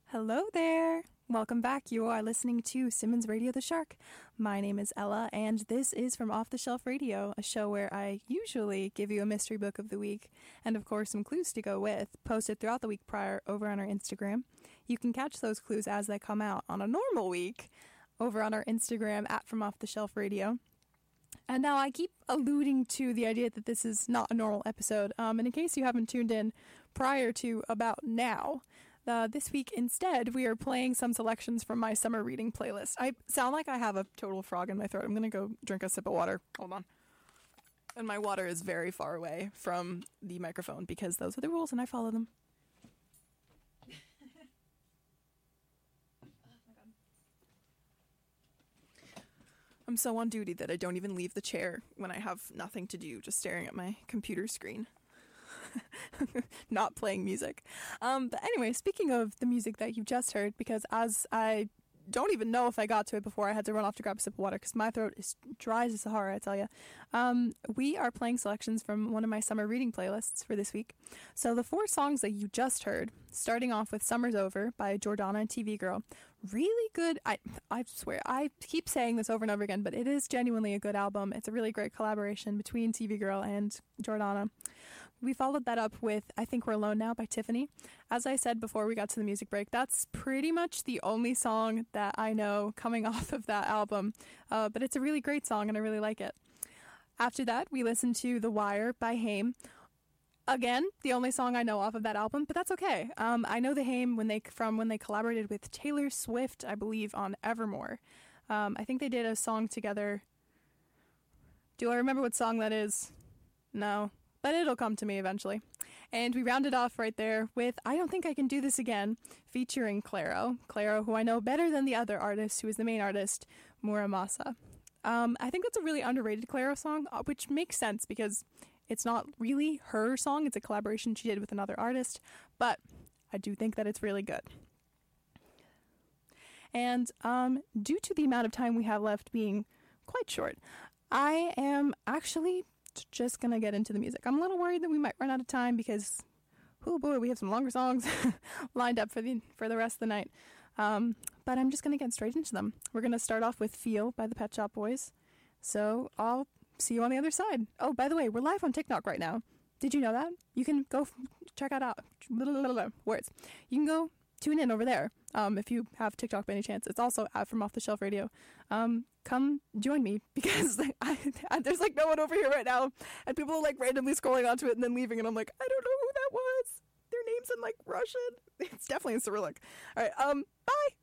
Hello there! Welcome back. You are listening to Simmons Radio the Shark. My name is Ella, and this is from Off the Shelf Radio, a show where I usually give you a mystery book of the week, and of course some clues to go with, posted throughout the week prior over on our Instagram. You can catch those clues as they come out on a normal week over on our Instagram at From Off the Shelf Radio. And now I keep alluding to the idea that this is not a normal episode, and in case you haven't tuned in prior to about now, this week, instead, we are playing some selections from my summer reading playlist. I sound like I have a total frog in my throat. I'm going to go drink a sip of water. Hold on. And my water is very far away from the microphone because those are the rules and I follow them. I'm so on duty that I don't even leave the chair when I have nothing to do, just staring at my computer screen. Not playing music. But anyway, speaking of the music that you just heard, because as I don't even know if I got to it before I had to run off to grab a sip of water because my throat is dry as a Sahara, I tell you. We are playing selections from one of my summer reading playlists for this week. So the 4 songs that you just heard, starting off with Summer's Over by Jordana and TV Girl, really good. I swear, I keep saying this over and over again, but it is genuinely a good album. It's a really great collaboration between TV Girl and Jordana. We followed that up with I Think We're Alone Now by Tiffany. As I said before we got to the music break, that's pretty much the only song that I know coming off of that album, but it's a really great song and I really like it. After that, we listened to The Wire by Haim. Again, the only song I know off of that album, but that's okay. I know the Haim when they collaborated with Taylor Swift, I believe, on Evermore. I think they did a song together. Do I remember what song that is? No. But it'll come to me eventually. And we rounded off right there with I Don't Think I Can Do This Again, featuring Clairo. Clairo, who I know better than the other artist, who is the main artist, Muramasa. I think that's a really underrated Clairo song, which makes sense because it's not really her song. It's a collaboration she did with another artist. But I do think that it's really good. And due to the amount of time we have left being quite short, I am actually just gonna get into the music. I'm a little worried that we might run out of time because, oh boy, we have some longer songs lined up for the rest of the night. But I'm just gonna get straight into them. We're gonna start off with Feel by the Pet Shop Boys. So I'll see you on the other side. Oh, by the way, we're live on TikTok right now. Did you know that? You can go check it out. Words. You can go tune in over there if you have TikTok by any chance. It's also at From Off the Shelf Radio. Come join me because there's like no one over here right now and people are like randomly scrolling onto it and then leaving and I'm like, I don't know who that was. Their name's in like Russian. It's definitely in Cyrillic. All right, bye.